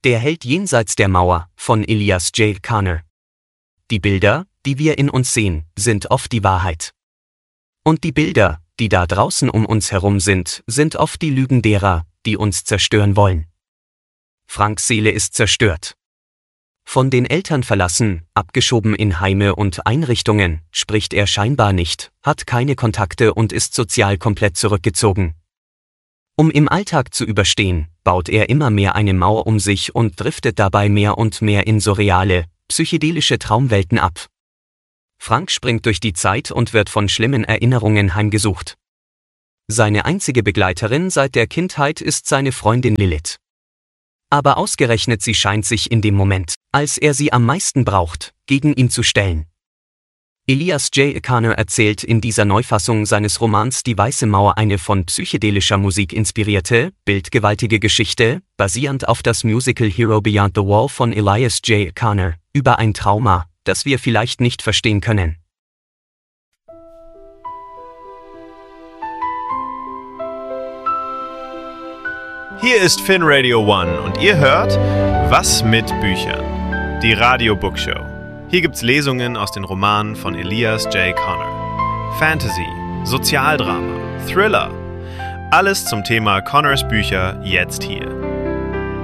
Der Held jenseits der Mauer von Elias J. Connor. Die Bilder, die wir in uns sehen, sind oft die Wahrheit. Und die Bilder, die da draußen um uns herum sind oft die Lügen derer, die uns zerstören wollen. Franks Seele ist zerstört. Von den Eltern verlassen, abgeschoben in Heime und Einrichtungen, spricht er scheinbar nicht, hat keine Kontakte und ist sozial komplett zurückgezogen. Um im Alltag zu überstehen, baut er immer mehr eine Mauer um sich und driftet dabei mehr und mehr in surreale, psychedelische Traumwelten ab. Frank springt durch die Zeit und wird von schlimmen Erinnerungen heimgesucht. Seine einzige Begleiterin seit der Kindheit ist seine Freundin Lilith. Aber ausgerechnet sie scheint sich in dem Moment, als er sie am meisten braucht, gegen ihn zu stellen. Elias J. Connor erzählt in dieser Neufassung seines Romans Die Weiße Mauer eine von psychedelischer Musik inspirierte, bildgewaltige Geschichte, basierend auf das Musical Hero Beyond the Wall von Elias J. Connor, über ein Trauma, das wir vielleicht nicht verstehen können. Hier ist FinRadio One und ihr hört Was mit Büchern? Die Radio Bookshow. Hier gibt's Lesungen aus den Romanen von Elias J. Connor. Fantasy, Sozialdrama, Thriller. Alles zum Thema Connors Bücher jetzt hier.